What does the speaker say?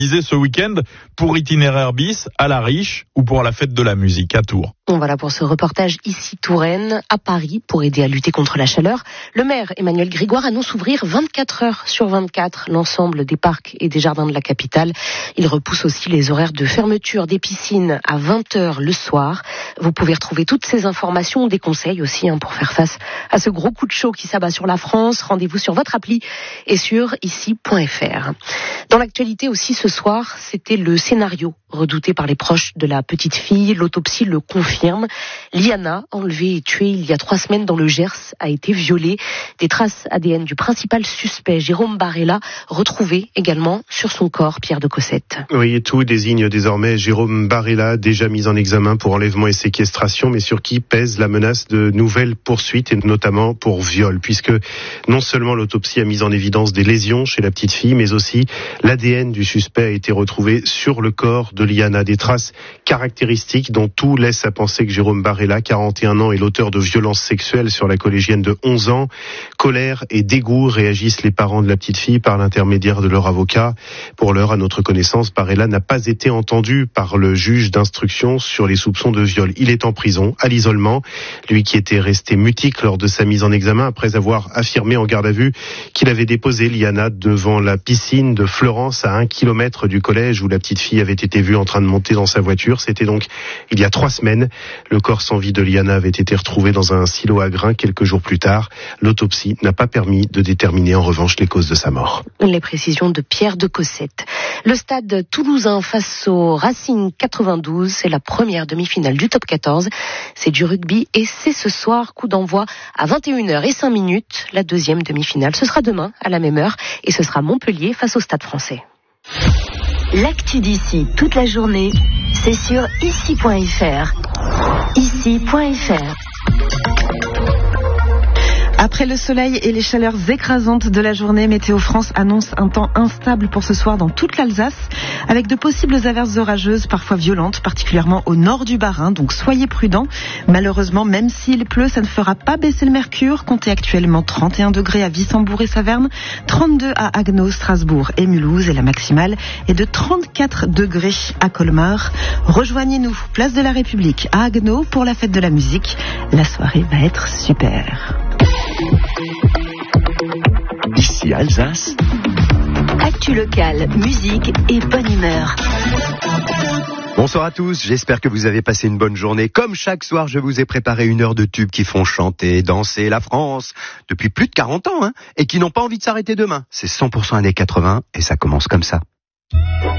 ce week-end pour Itinéraire bis à La Riche ou pour la fête de la musique à Tours. Voilà pour ce reportage ici Touraine, à Paris, pour aider à lutter contre la chaleur. Le maire Emmanuel Grégoire annonce ouvrir 24 heures sur 24 l'ensemble des parcs et des jardins de la capitale. Il repousse aussi les horaires de fermeture des piscines à 20h le soir. Vous pouvez retrouver toutes ces informations, des conseils aussi pour faire face à ce gros coup de chaud qui s'abat sur la France. Rendez-vous sur votre appli et sur ici.fr. Dans l'actualité aussi ce soir, c'était le scénario redouté par les proches de la petite fille. L'autopsie le confirme. Liana, enlevée et tuée il y a 3 semaines dans le Gers, a été violée. Des traces ADN du principal suspect, Jérôme Barella, retrouvées également sur son corps, Pierre de Cossette. Oui, et tout désigne désormais Jérôme Barella, déjà mis en examen pour enlèvement et séquestration, mais sur qui pèse la menace de nouvelles poursuites, et notamment pour viol, puisque non seulement l'autopsie a mis en évidence des lésions chez la petite fille, mais aussi l'ADN du suspect a été retrouvé sur le corps de Liana. Des traces caractéristiques dont tout laisse à penser que Jérôme Barella, 41 ans, est l'auteur de violences sexuelles sur la collégienne de 11 ans. Colère et dégoût réagissent les parents de la petite fille par l'intermédiaire de leur avocat. Pour l'heure, à notre connaissance, Barella n'a pas été entendu par le juge d'instruction sur les soupçons de viol. Il est en prison, à l'isolement. Lui qui était resté mutique lors de sa mise en examen après avoir affirmé en garde à vue qu'il avait déposé Liana devant la piscine de Florence à 1 kilomètre du collège où la petite fille avait été vue en train de monter dans sa voiture. C'était donc il y a 3 semaines. Le corps sans vie de Liana avait été retrouvé dans un silo à grains quelques jours plus tard. L'autopsie n'a pas permis de déterminer en revanche les causes de sa mort. Les précisions de Pierre de Cossette. Le stade toulousain face au Racing 92, c'est la première demi-finale du top 14. C'est du rugby et c'est ce soir, coup d'envoi à 21h05. La deuxième demi-finale, ce sera demain à la même heure et ce sera Montpellier face au Stade Français. L'actu d'ici toute la journée, c'est sur ici.fr. Ici.fr. Après le soleil et les chaleurs écrasantes de la journée, Météo France annonce un temps instable pour ce soir dans toute l'Alsace, avec de possibles averses orageuses, parfois violentes, particulièrement au nord du Bas-Rhin, donc soyez prudents. Malheureusement, même s'il pleut, ça ne fera pas baisser le mercure. Comptez actuellement 31 degrés à Wissembourg et Saverne, 32 à Haguenau, Strasbourg et Mulhouse, et la maximale est de 34 degrés à Colmar. Rejoignez-nous, place de la République à Haguenau pour la fête de la musique. La soirée va être super. Ici Alsace. Actu locale, musique et bonne humeur. Bonsoir à tous, j'espère que vous avez passé une bonne journée. Comme chaque soir, je vous ai préparé 1 heure de tubes qui font chanter, danser la France depuis plus de 40 ans, et qui n'ont pas envie de s'arrêter demain. C'est 100% années 80 et ça commence comme ça.